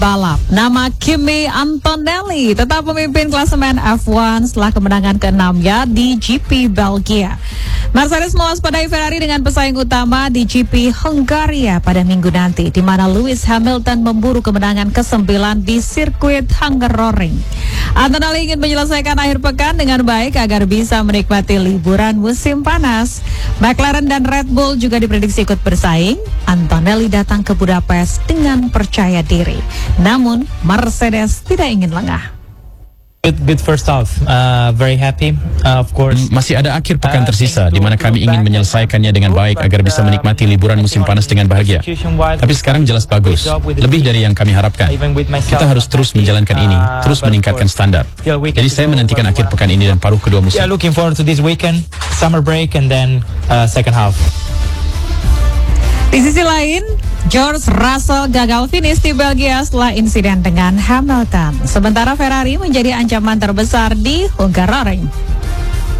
balap. Nama Kimi Antonelli tetap memimpin klasemen F1 setelah kemenangan ke-6-nya di GP Belgia. Mercedes mewaspadai Ferrari dengan pesaing utama di GP Hungaria pada minggu nanti, di mana Lewis Hamilton memburu kemenangan ke-9 di sirkuit Hungaroring. Antonelli ingin menyelesaikan akhir pekan dengan baik agar bisa menikmati liburan musim panas. McLaren dan Red Bull juga diprediksi ikut bersaing. Antonelli datang ke Budapest dengan percaya diri. Namun, Mercedes tidak ingin lengah. Good first half, very happy, of course. Masih ada akhir pekan tersisa di mana kami ingin menyelesaikannya dengan baik agar bisa menikmati liburan musim panas dengan bahagia. Tapi sekarang jelas bagus, lebih dari yang kami harapkan. Kita harus terus menjalankan ini, terus meningkatkan standar. Jadi saya menantikan akhir pekan ini dan paruh kedua musim. Looking forward to this weekend, summer break, and then second half. Di sisi lain, George Russell gagal finish di Belgia setelah insiden dengan Hamilton. Sementara Ferrari menjadi ancaman terbesar di Hungaroring.